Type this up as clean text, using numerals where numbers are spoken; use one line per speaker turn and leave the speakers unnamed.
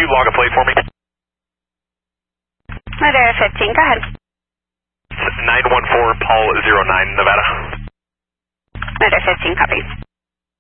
log a plate for me?
Madera 15, go ahead.
914 Paul 09, Nevada.
Madera 15, copy.